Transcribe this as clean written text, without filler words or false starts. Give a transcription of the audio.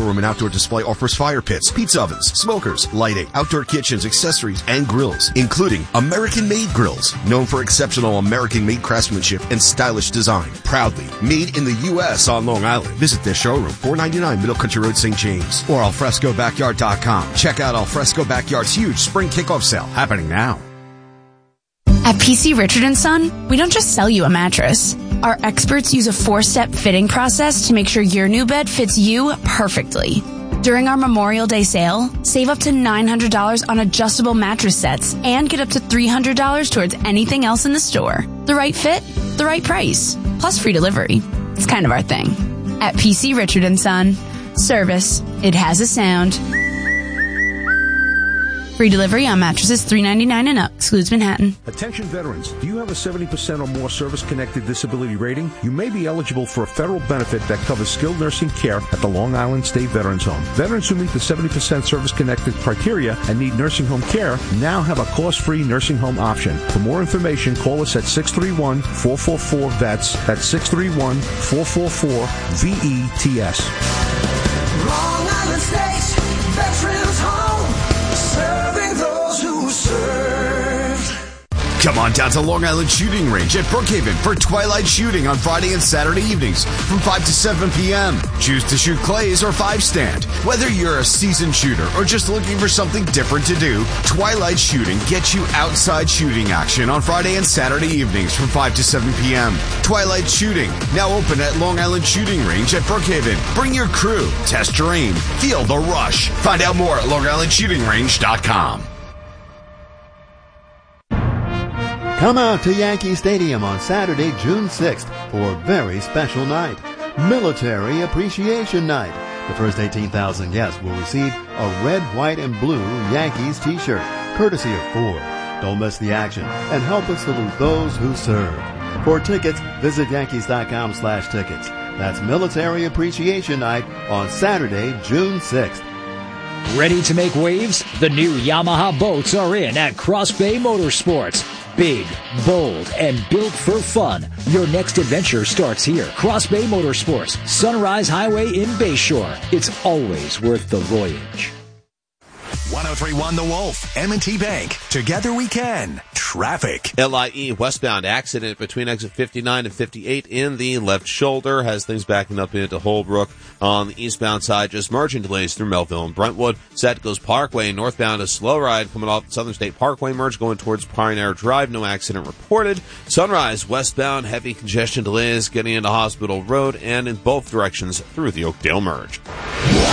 showroom and outdoor display offers fire pits, pizza ovens, smokers, lighting, outdoor kitchens, accessories, and grills, including American-made grills, known for exceptional American-made craftsmanship and stylish design. Proudly made in the U.S. on Long Island. Visit their showroom, 499 Middle Country Road, St. James, or alfrescobackyard.com. Check out Alfresco Backyard's huge spring kickoff sale happening now. At PC Richard & Son, we don't just sell you a mattress. Our experts use a 4-step fitting process to make sure your new bed fits you perfectly. During our Memorial Day sale, save up to $900 on adjustable mattress sets and get up to $300 towards anything else in the store. The right fit, the right price, plus free delivery. It's kind of our thing. At PC Richard & Son, service, it has a sound. Free delivery on mattresses $399 and up. Excludes Manhattan. Attention veterans. Do you have a 70% or more service-connected disability rating? You may be eligible for a federal benefit that covers skilled nursing care at the Long Island State Veterans Home. Veterans who meet the 70% service-connected criteria and need nursing home care now have a cost-free nursing home option. For more information, call us at 631-444-VETS. That's 631-444-VETS. Long Island State Veterans Home. Serving those who served. Come on down to Long Island Shooting Range at Brookhaven for twilight shooting on Friday and Saturday evenings from 5 to 7 p.m. Choose to shoot clays or 5-stand. Whether you're a seasoned shooter or just looking for something different to do, twilight shooting gets you outside shooting action on Friday and Saturday evenings from 5 to 7 p.m. Twilight shooting, now open at Long Island Shooting Range at Brookhaven. Bring your crew, test your aim, feel the rush. Find out more at LongIslandShootingRange.com. Come out to Yankee Stadium on Saturday, June 6th for a very special night, Military Appreciation Night. The first 18,000 guests will receive a red, white, and blue Yankees t-shirt, courtesy of Ford. Don't miss the action and help us salute those who serve. For tickets, visit Yankees.com/tickets. That's Military Appreciation Night on Saturday, June 6th. Ready to make waves? The new Yamaha boats are in at Cross Bay Motorsports. Big, bold, and built for fun. Your next adventure starts here. Cross Bay Motorsports, Sunrise Highway in Bayshore. It's always worth the voyage. 103.1 The Wolf, M&T Bank. Together we can. Traffic. LIE westbound accident between exit 59 and 58 in the left shoulder has things backing up into Holbrook. On the eastbound side, just merging delays through Melville and Brentwood. Setco's Parkway northbound, a slow ride coming off Southern State Parkway merge going towards Pioneer Drive. No accident reported. Sunrise westbound, heavy congestion delays getting into Hospital Road and in both directions through the Oakdale merge.